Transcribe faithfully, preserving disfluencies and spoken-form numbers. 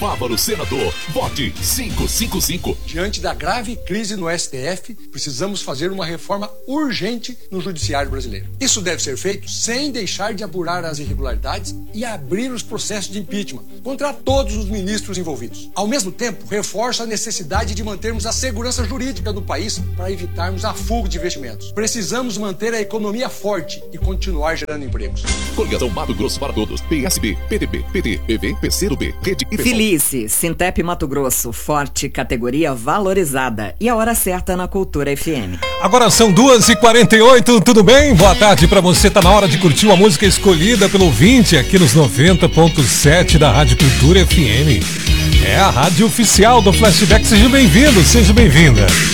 Fávaro, senador. Vote cinco cinco cinco. Diante da grave crise no S T F, precisamos fazer uma reforma urgente no judiciário brasileiro. Isso deve ser feito sem deixar de apurar as irregularidades e abrir os processos de impeachment contra todos os ministros envolvidos. Ao mesmo tempo, reforça a necessidade de mantermos a segurança jurídica do país para evitarmos a fuga de investimentos. Precisamos manter a economia forte e continuar gerando empregos. Coligação Mato Grosso para Todos. P S B, P T B, P T, P V, P C do B, Rede e Felice, Sintep Mato Grosso, forte, categoria valorizada. E a hora certa na Cultura F M. Agora são duas e quarenta e oito, tudo bem? Boa tarde pra você, tá na hora de curtir uma música escolhida pelo ouvinte aqui nos noventa ponto sete da Rádio Cultura F M. É a rádio oficial do Flashback, seja bem-vindo, seja bem-vinda.